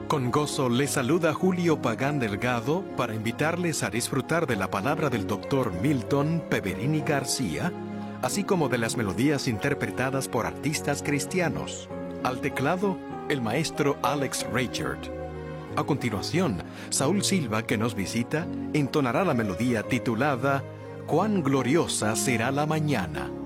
Con gozo les saluda Julio Pagán Delgado para invitarles a disfrutar de la palabra del Dr. Milton Peverini García, así como de las melodías interpretadas por artistas cristianos. Al teclado, el maestro Alex Reichert. A continuación, Saúl Silva, que nos visita, entonará la melodía titulada «Cuán gloriosa será la mañana».